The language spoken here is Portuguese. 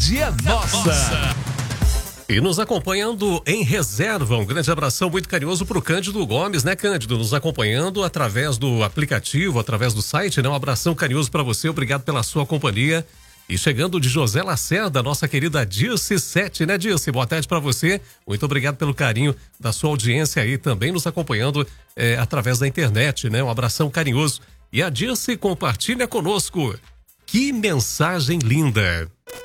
tarde é nossa. E nos acompanhando em reserva, um grande abração muito carinhoso pro Cândido Gomes, né, Cândido? Nos acompanhando através do aplicativo, através do site, né? Um abração carinhoso para você, obrigado pela sua companhia. E chegando de José Lacerda, nossa querida Dirce 7, né, Dirce? Boa tarde para você, muito obrigado pelo carinho da sua audiência aí, também nos acompanhando através da internet, né? Um abração carinhoso. E a Dirce compartilha conosco. Que mensagem linda!